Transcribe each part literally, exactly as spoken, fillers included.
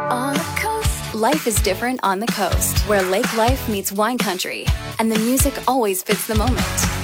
On the coast. Life is different on the coast, where lake life meets wine country, and the music always fits the moment.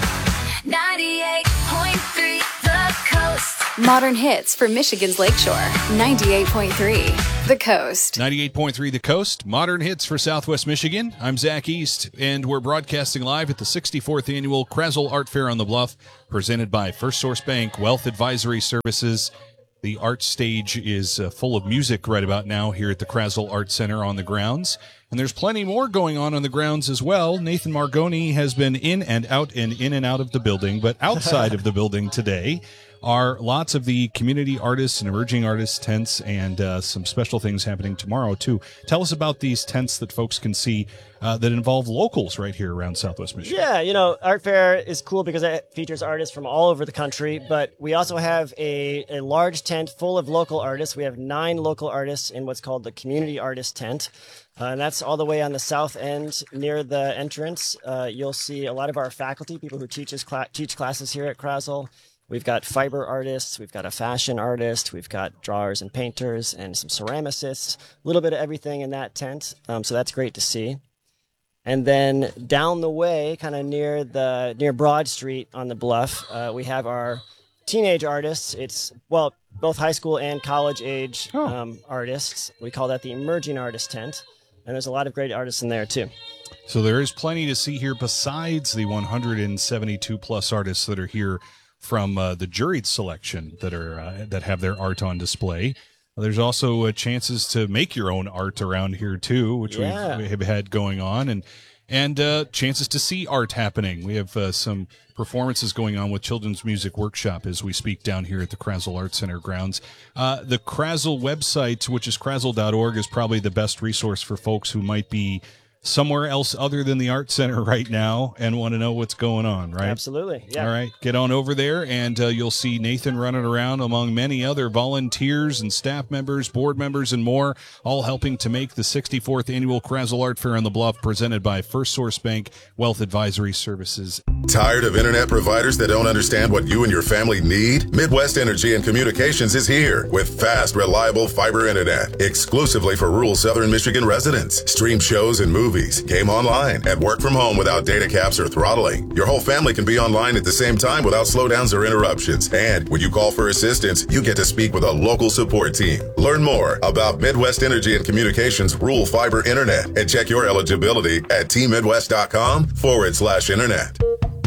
ninety-eight point three The Coast. Modern hits for Michigan's Lakeshore. ninety-eight point three The Coast. ninety-eight point three The Coast. Modern hits for Southwest Michigan. I'm Zach East, and we're broadcasting live at the sixty-fourth Annual Krasl Art Fair on the Bluff, presented by First Source Bank Wealth Advisory Services. The art stage is uh, full of music right about now here at the Krasl Art Center on the grounds. And there's plenty more going on on the grounds as well. Nathan Margoni has been in and out and in and out of the building, but outside of the building today are lots of the community artists and emerging artists tents and uh, some special things happening tomorrow, too. Tell us about these tents that folks can see uh, that involve locals right here around Southwest Michigan. Yeah, you know, Art Fair is cool because it features artists from all over the country, but we also have a, a large tent full of local artists. We have nine local artists in what's called the Community Artist Tent. Uh, and that's all the way on the south end near the entrance. Uh, you'll see a lot of our faculty, people who teaches cla- teach classes here at Krasl. We've got fiber artists, we've got a fashion artist, we've got drawers and painters and some ceramicists, a little bit of everything in that tent. Um, so that's great to see. And then down the way, kind of near the near Broad Street on the bluff, uh, we have our teenage artists. It's, well, both high school and college age oh. um, artists. We call that the Emerging Artist Tent. And there's a lot of great artists in there, too. So there is plenty to see here besides the one hundred seventy-two plus artists that are here from uh, the juried selection that are uh, that have their art on display. There's also uh, chances to make your own art around here, too, which yeah. we have had going on, and and uh, chances to see art happening. We have uh, some performances going on with Children's Music Workshop as we speak down here at the Krasl Art Center grounds. Uh, the Krasl website, which is krasl dot org, is probably the best resource for folks who might be somewhere else other than the art center right now and want to know what's going on, right? Absolutely. Yeah. All right. Get on over there, and uh, you'll see Nathan running around among many other volunteers and staff members, board members, and more, all helping to make the sixty-fourth Annual Krasl Art Fair on the Bluff, presented by First Source Bank Wealth Advisory Services. Tired of internet providers that don't understand what you and your family need? Midwest Energy and Communications is here with fast, reliable fiber internet, exclusively for rural southern Michigan residents. Stream shows and movies, game online, and work from home without data caps or throttling. Your whole family can be online at the same time without slowdowns or interruptions. And when you call for assistance, you get to speak with a local support team. Learn more about Midwest Energy and Communications rural fiber internet and check your eligibility at t midwest dot com forward slash internet.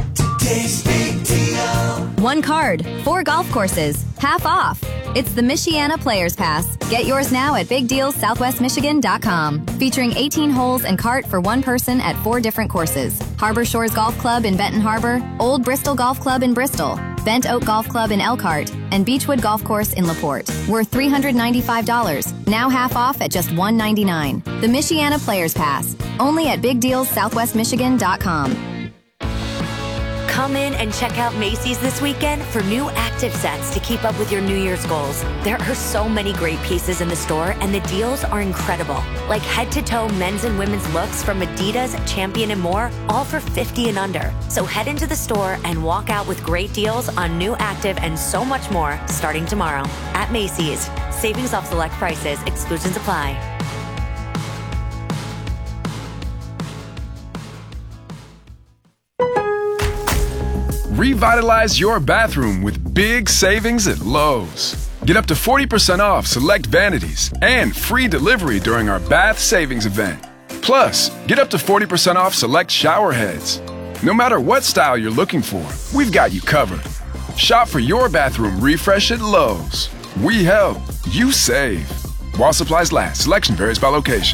One card, four golf courses, half off. It's the Michiana Players Pass. Get yours now at big deals southwest michigan dot com. Featuring eighteen holes and cart for one person at four different courses. Harbor Shores Golf Club in Benton Harbor, Old Bristol Golf Club in Bristol, Bent Oak Golf Club in Elkhart, and Beechwood Golf Course in LaPorte. Worth three hundred ninety-five dollars. Now half off at just one hundred ninety-nine dollars. The Michiana Players Pass. Only at big deals southwest michigan dot com. Come in and check out Macy's this weekend for new active sets to keep up with your New Year's goals. There are so many great pieces in the store, and the deals are incredible. Like head-to-toe men's and women's looks from Adidas, Champion, and more, all for fifty dollars and under. So head into the store and walk out with great deals on new active and so much more starting tomorrow. At Macy's. Savings off select prices. Exclusions apply. Revitalize your bathroom with big savings at Lowe's. Get up to forty percent off select vanities and free delivery during our bath savings event. Plus, get up to forty percent off select shower heads. No matter what style you're looking for, we've got you covered. Shop for your bathroom refresh at Lowe's. We help, you save. While supplies last, selection varies by location.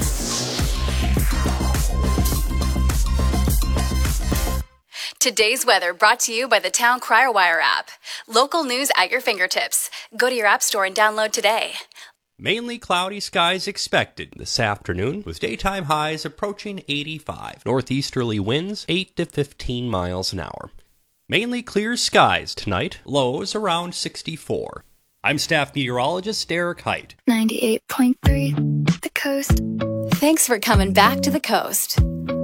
Today's weather brought to you by the Town Crier Wire app. Local news at your fingertips. Go to your app store and download today. Mainly cloudy skies expected this afternoon, with daytime highs approaching eighty-five. Northeasterly winds eight to fifteen miles an hour. Mainly clear skies tonight, lows around sixty-four. I'm staff meteorologist Derek Height. ninety-eight point three The Coast. Thanks for coming back to the coast.